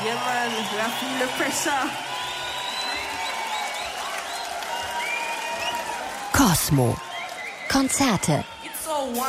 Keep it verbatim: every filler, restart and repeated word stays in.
Yeah, man, I feel the pressure. Cosmo. Konzerte.